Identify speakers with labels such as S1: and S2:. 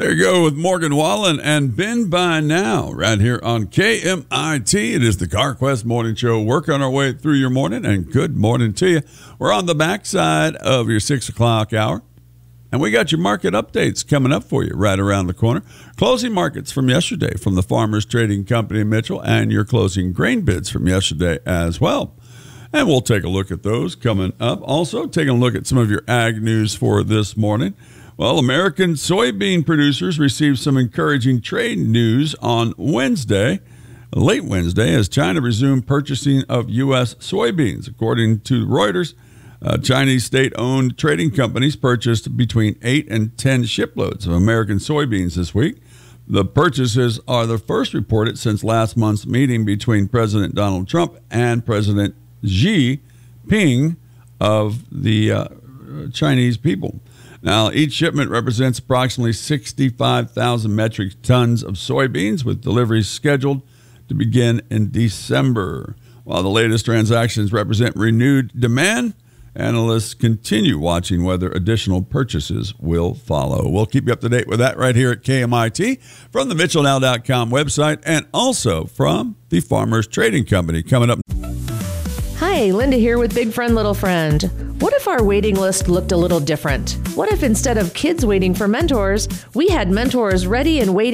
S1: There you go with Morgan Wallen and Ben by Now right here on KMIT. It is the CarQuest Morning Show. Working our way through your morning, and good morning to you. We're on the backside of your 6 o'clock hour, and we got your market updates coming up for you right around the corner. Closing markets from yesterday from the Farmers Trading Company in Mitchell, and your closing grain bids from yesterday as well. And we'll take a look at those coming up. Also, taking a look at some of your ag news for this morning. Well, American soybean producers received some encouraging trade news on Wednesday, late Wednesday, as China resumed purchasing of U.S. soybeans. According to Reuters, Chinese state-owned trading companies purchased between 8 and 10 shiploads of American soybeans this week. The purchases are the first reported since last month's meeting between President Donald Trump and President Xi Jinping of the Chinese people. Now, each shipment represents approximately 65,000 metric tons of soybeans, with deliveries scheduled to begin in December. While the latest transactions represent renewed demand, analysts continue watching whether additional purchases will follow. We'll keep you up to date with that right here at KMIT from the MitchellNow.com website and also from the Farmers Trading Company. Coming up.
S2: Hi, Linda here with Big Friend, Little Friend. What if our waiting list looked a little different? What if instead of kids waiting for mentors, we had mentors ready and waiting